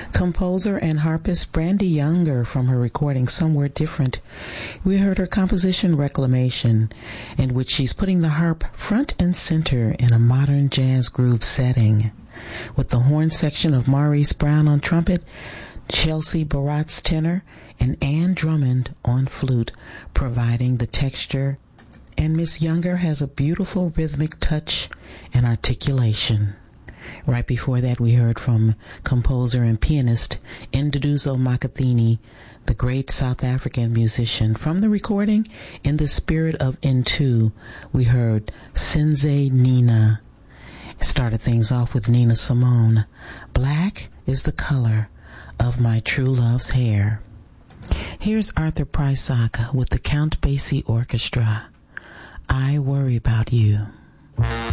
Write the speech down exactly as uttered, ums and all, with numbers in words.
Composer and harpist Brandy Younger from her recording Somewhere Different. We heard her composition Reclamation, in which she's putting the harp front and center in a modern jazz groove setting, with the horn section of Maurice Brown on trumpet, Chelsea Baratz tenor, and Ann Drummond on flute, providing the texture. And Miss Younger has a beautiful rhythmic touch and articulation. Right before that, we heard from composer and pianist Nduduzo Makathini, the great South African musician. From the recording, In the Spirit of Into, we heard Senze Nina. Started things off with Nina Simone. Black is the color of my true love's hair. Here's Arthur Prysock with the Count Basie Orchestra. I Worry About You.